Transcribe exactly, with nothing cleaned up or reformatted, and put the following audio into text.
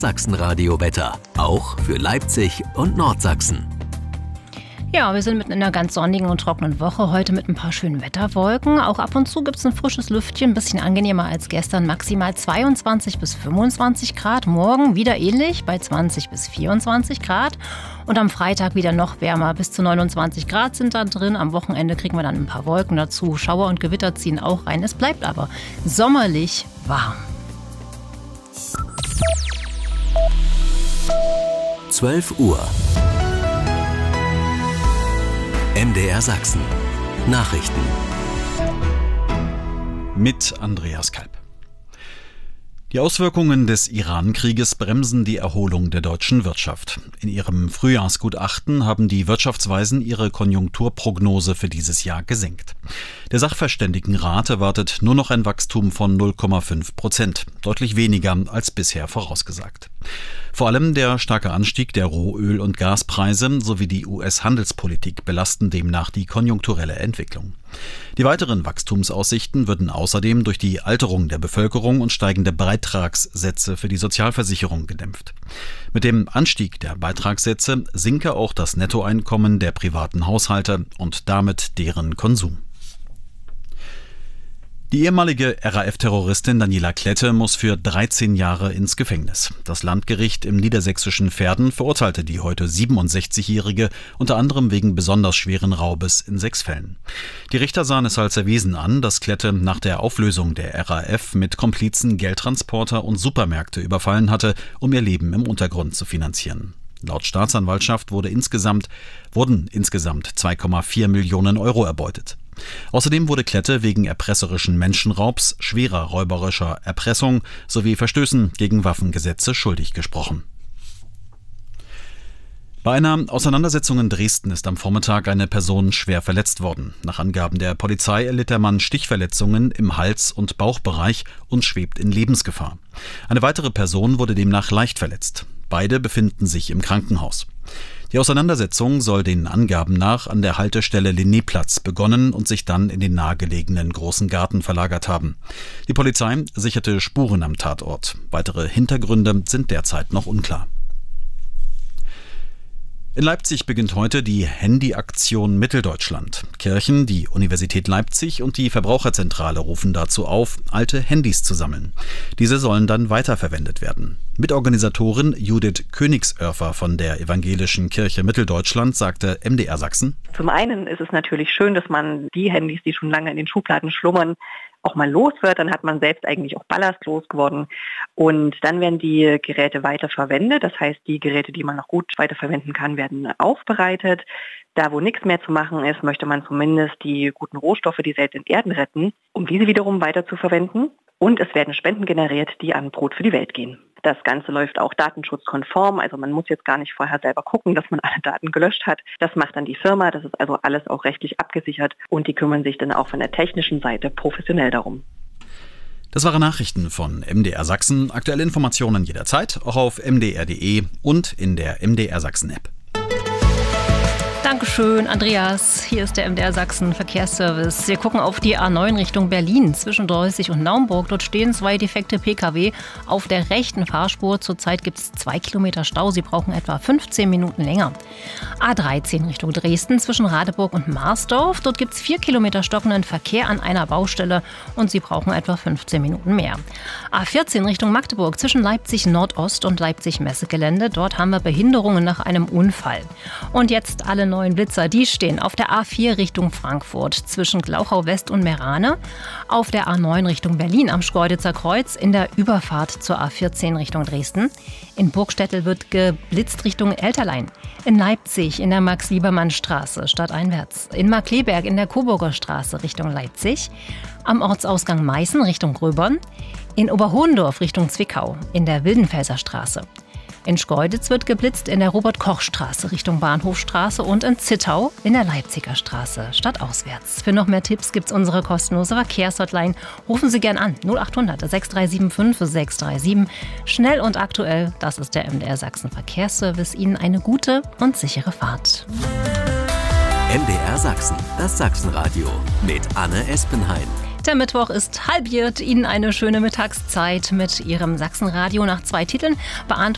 Sachsenradio-Wetter, auch für Leipzig und Nordsachsen. Ja, wir sind mitten in einer ganz sonnigen und trockenen Woche, heute mit ein paar schönen Wetterwolken. Auch ab und zu gibt es ein frisches Lüftchen, ein bisschen angenehmer als gestern, maximal zweiundzwanzig bis fünfundzwanzig Grad. Morgen wieder ähnlich, bei zwanzig bis vierundzwanzig Grad. Und am Freitag wieder noch wärmer, bis zu neunundzwanzig Grad sind da drin. Am Wochenende kriegen wir dann ein paar Wolken dazu. Schauer und Gewitter ziehen auch rein. Es bleibt aber sommerlich warm. zwölf Uhr. M D R Sachsen. Nachrichten. Mit Andreas Kalb. Die Auswirkungen des Iran-Krieges bremsen die Erholung der deutschen Wirtschaft. In ihrem Frühjahrsgutachten haben die Wirtschaftsweisen ihre Konjunkturprognose für dieses Jahr gesenkt. Der Sachverständigenrat erwartet nur noch ein Wachstum von null Komma fünf Prozent, deutlich weniger als bisher vorausgesagt. Vor allem der starke Anstieg der Rohöl- und Gaspreise sowie die U S-Handelspolitik belasten demnach die konjunkturelle Entwicklung. Die weiteren Wachstumsaussichten würden außerdem durch die Alterung der Bevölkerung und steigende Beitragssätze für die Sozialversicherung gedämpft. Mit dem Anstieg der Beitragssätze sinke auch das Nettoeinkommen der privaten Haushalte und damit deren Konsum. Die ehemalige R A F-Terroristin Daniela Klette muss für dreizehn Jahre ins Gefängnis. Das Landgericht im niedersächsischen Verden verurteilte die heute siebenundsechzigjährige unter anderem wegen besonders schweren Raubes in sechs Fällen. Die Richter sahen es als erwiesen an, dass Klette nach der Auflösung der R A F mit Komplizen Geldtransporter und Supermärkte überfallen hatte, um ihr Leben im Untergrund zu finanzieren. Laut Staatsanwaltschaft wurde insgesamt, wurden insgesamt zwei Komma vier Millionen Euro erbeutet. Außerdem wurde Klette wegen erpresserischen Menschenraubs, schwerer räuberischer Erpressung sowie Verstößen gegen Waffengesetze schuldig gesprochen. Bei einer Auseinandersetzung in Dresden ist am Vormittag eine Person schwer verletzt worden. Nach Angaben der Polizei erlitt der Mann Stichverletzungen im Hals- und Bauchbereich und schwebt in Lebensgefahr. Eine weitere Person wurde demnach leicht verletzt. Beide befinden sich im Krankenhaus. Die Auseinandersetzung soll den Angaben nach an der Haltestelle Linnéplatz begonnen und sich dann in den nahegelegenen großen Garten verlagert haben. Die Polizei sicherte Spuren am Tatort. Weitere Hintergründe sind derzeit noch unklar. In Leipzig beginnt heute die Handy-Aktion Mitteldeutschland. Kirchen, die Universität Leipzig und die Verbraucherzentrale rufen dazu auf, alte Handys zu sammeln. Diese sollen dann weiterverwendet werden. Mitorganisatorin Judith Königsörfer von der Evangelischen Kirche Mitteldeutschland sagte M D R Sachsen: Zum einen ist es natürlich schön, dass man die Handys, die schon lange in den Schubladen schlummern, auch mal los wird. Dann hat man selbst eigentlich auch ballastlos geworden. Und dann werden die Geräte weiterverwendet. Das heißt, die Geräte, die man noch gut weiterverwenden kann, werden aufbereitet. Da, wo nichts mehr zu machen ist, möchte man zumindest die guten Rohstoffe, die seltenen Erden retten, um diese wiederum weiter zu verwenden. Und es werden Spenden generiert, die an Brot für die Welt gehen. Das Ganze läuft auch datenschutzkonform, also man muss jetzt gar nicht vorher selber gucken, dass man alle Daten gelöscht hat. Das macht dann die Firma, das ist also alles auch rechtlich abgesichert und die kümmern sich dann auch von der technischen Seite professionell darum. Das waren Nachrichten von M D R Sachsen. Aktuelle Informationen jederzeit, auch auf m d r punkt d e und in der M D R Sachsen App. Dankeschön, Andreas. Hier ist der M D R Sachsen Verkehrsservice. Wir gucken auf die A neun Richtung Berlin zwischen Dreußig und Naumburg. Dort stehen zwei defekte P K W auf der rechten Fahrspur. Zurzeit gibt es zwei Kilometer Stau. Sie brauchen etwa fünfzehn Minuten länger. A dreizehn Richtung Dresden zwischen Radeburg und Marsdorf. Dort gibt es vier Kilometer stockenden Verkehr an einer Baustelle und Sie brauchen etwa fünfzehn Minuten mehr. A vierzehn Richtung Magdeburg zwischen Leipzig Nordost und Leipzig Messegelände. Dort haben wir Behinderungen nach einem Unfall. Und jetzt alle neuen Blitzer, die stehen auf der A vier Richtung Frankfurt zwischen Glauchau West und Merane, auf der A neun Richtung Berlin am Schkeuditzer Kreuz, in der Überfahrt zur A vierzehn Richtung Dresden. In Burgstädtel wird geblitzt Richtung Elterlein. In Leipzig in der Max-Liebermann-Straße stadteinwärts. In Markkleeberg in der Coburger Straße Richtung Leipzig. Am Ortsausgang Meißen Richtung Gröbern. In Oberhohendorf Richtung Zwickau in der Wildenfelser Straße. In Schkeuditz wird geblitzt in der Robert-Koch-Straße Richtung Bahnhofstraße und in Zittau in der Leipziger Straße stadtauswärts. Für noch mehr Tipps gibt's unsere kostenlose Verkehrshotline. Rufen Sie gern an null acht hundert sechs drei sieben fünf sechs drei sieben. Schnell und aktuell, das ist der M D R Sachsen Verkehrsservice. Ihnen eine gute und sichere Fahrt. M D R Sachsen, das Sachsenradio mit Anne Espenhain. Der Mittwoch ist halbiert. Ihnen eine schöne Mittagszeit mit Ihrem Sachsenradio nach zwei Titeln beantwortet.